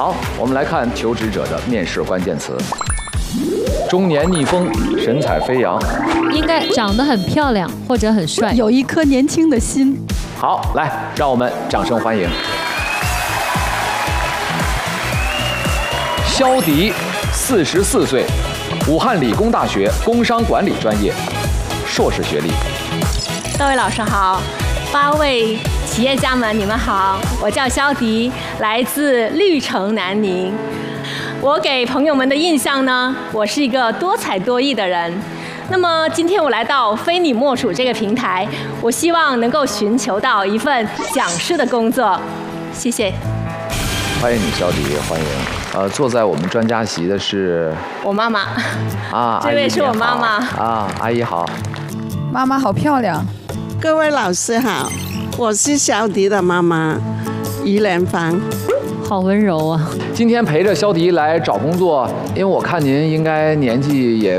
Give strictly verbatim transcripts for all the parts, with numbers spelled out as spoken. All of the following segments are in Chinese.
好，我们来看求职者的面试关键词：中年逆风，神采飞扬。 应该长得很漂亮或者很帅， 有一颗年轻的心。 好，来，让我们掌声欢迎肖迪，四十四岁，武汉理工大学工商管理专业，硕士学历。 各位老师好，八位企业家们，你们好，我叫肖迪，来自绿城南宁。我给朋友们的印象呢，我是一个多才多艺的人。那么今天我来到非你莫属这个平台，我希望能够寻求到一份讲师的工作。谢谢。 欢迎你，肖迪，欢迎。呃，坐在我们专家席的是我妈妈。 啊， 这位是我妈妈。 啊，阿姨好。 妈妈好漂亮。 各位老师好，我是肖迪的妈妈于连芳。 好温柔啊！ 今天陪着肖迪来找工作，因为我看您应该年纪也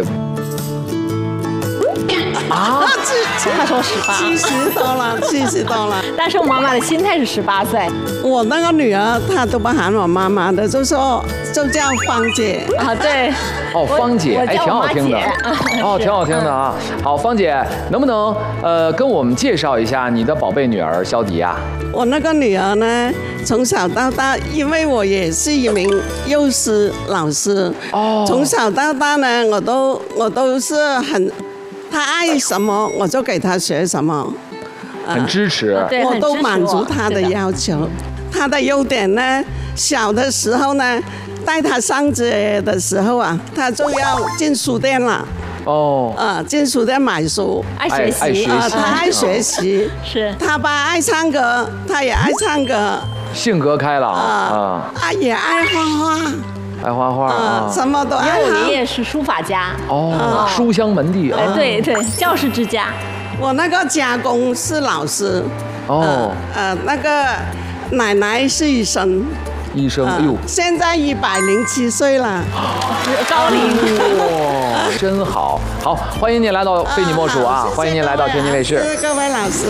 啊，他说十八， 七十多了，七十多了。 但是我妈妈的心态是十八岁。 我那个女儿她都不喊我妈妈的，就说就叫芳姐啊，对。 哦，芳姐，哎，挺好听的。哦，挺好听的啊。好，芳姐，能不能呃跟我们介绍一下你的宝贝女儿肖迪啊？ 我那个女儿呢，从小到大，因为我也是一名幼师老师，哦，从小到大呢，我都我都是很，她爱什么我就给她学什么， 很支持， 呃、 我都满足她的要求。她的优点呢，小的时候呢，带她上学的时候啊，她就要进书店了。哦，啊，进书店买书， 爱学习，爱学习啊，他爱学习， 是他爸爱唱歌，他也爱唱歌， 性格开朗啊， 啊，也爱画画， 爱画画啊， 什么都爱。 因为我爷爷是书法家， 哦，书香门第啊， 对对，教师之家。 我那个家公是老师，哦，呃，那个奶奶是医生。 医生，哎呦， 现在一百零七岁了， 高龄， 哇，真好，好，欢迎您来到非你莫属啊，欢迎您来到天津卫视， 谢谢各位老师。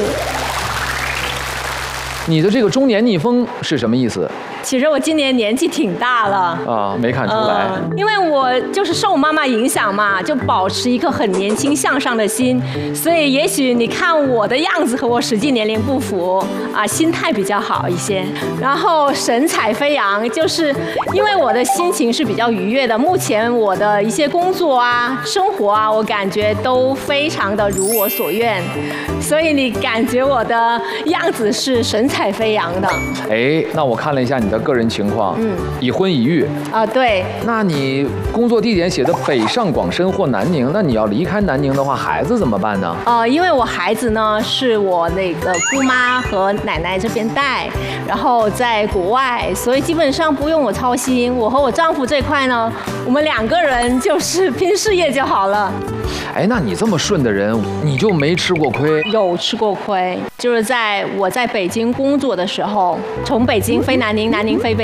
你的这个中年逆风是什么意思？ 其实我今年年纪挺大了啊，没看出来、呃， 因为我就是受我妈妈影响嘛，就保持一颗很年轻向上的心，所以也许你看我的样子和我实际年龄不符啊，心态比较好一些，然后神采飞扬，就是因为我的心情是比较愉悦的。目前我的一些工作啊、生活啊，我感觉都非常的如我所愿，所以你感觉我的样子是神采飞扬的。 哎，那我看了一下你的个人情况，嗯，已婚已育啊，对。 那你工作地点写的北上广深或南宁，那你要离开南宁的话，孩子怎么办呢？ 呃，因为我孩子呢是我那个姑妈和奶奶这边带，然后在国外，所以基本上不用我操心。我和我丈夫这块呢，我们两个人就是拼事业就好了。 哎，那你这么顺的人，你就没吃过亏？ 有吃过亏，就是在我在北京工作的时候，从北京飞南宁，南宁飞北。